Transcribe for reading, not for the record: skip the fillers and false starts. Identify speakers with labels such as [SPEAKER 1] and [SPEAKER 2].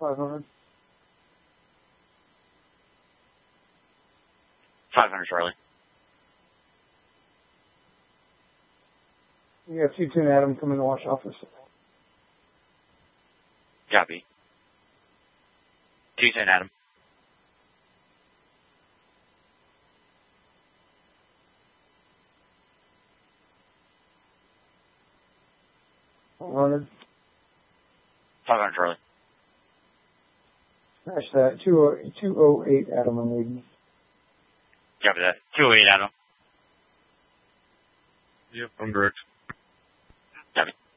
[SPEAKER 1] 500.
[SPEAKER 2] 500 Charlie.
[SPEAKER 1] You got 210 Adam coming to watch office.
[SPEAKER 2] Copy. 210 Adam.
[SPEAKER 1] $100.
[SPEAKER 2] 500 Charlie.
[SPEAKER 1] Smash that. 208 Adam, I'm leading.
[SPEAKER 2] Copy that. 208 Adam.
[SPEAKER 3] Yep, I'm direct.
[SPEAKER 2] Copy.